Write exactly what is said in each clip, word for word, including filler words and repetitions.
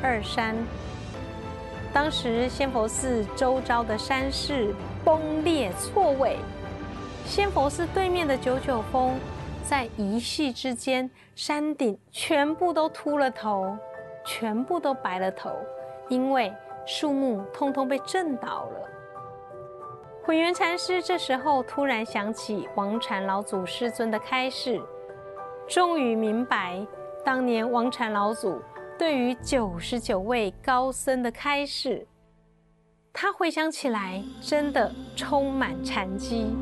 二山。当时仙佛寺周遭的山势崩裂错位，仙佛寺对面的九九峰在一夕之间，山顶全部都秃了头，全部都白了头，因为树木通通被震倒了。混元禅师这时候突然想起王禅老祖师尊的开示，终于明白当年王禅老祖对于九十九位高僧的开示，他回想起来真的充满禅机。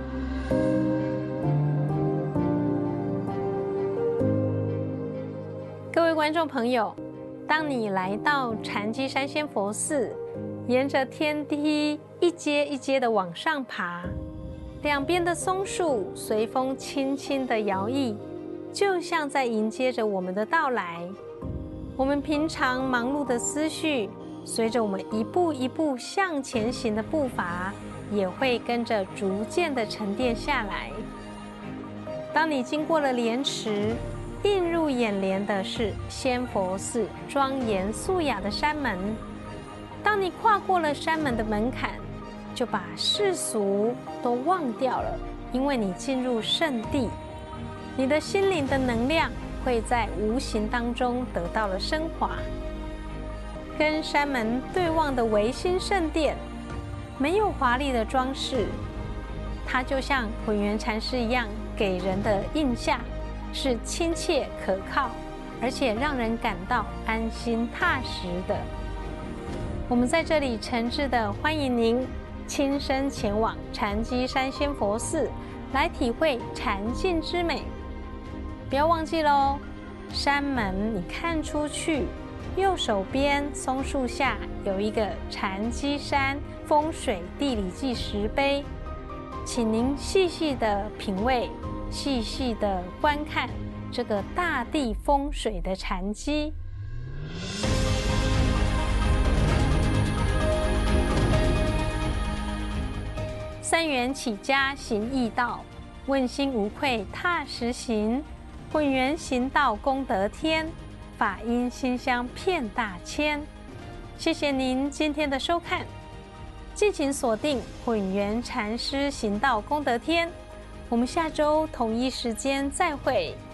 各位观众朋友，当你来到禅机山仙佛寺，沿着天梯一阶一阶的往上爬，两边的松树随风轻轻地摇曳，就像在迎接着我们的到来。我们平常忙碌的思绪，随着我们一步一步向前行的步伐，也会跟着逐渐的沉淀下来。当你经过了莲池，映入眼帘的是仙佛寺庄严肃雅的山门。当你跨过了山门的门槛，就把世俗都忘掉了，因为你进入圣地，你的心灵的能量会在无形当中得到了升华。跟山门对望的唯心圣殿，没有华丽的装饰，它就像混元禅师一样，给人的印象是亲切可靠，而且让人感到安心踏实的。我们在这里诚挚的欢迎您亲身前往禅机山仙佛寺，来体会禅境之美。不要忘记喽，山门你看出去，右手边松树下有一个禅机山风水地理记石碑，请您细细的品味，细细的观看这个大地风水的禅机。三元起家行义道，问心无愧踏实行。混元行道功德天，法音馨香遍大千。谢谢您今天的收看，敬请锁定混元禅师行道功德天。我们下周同一时间再会。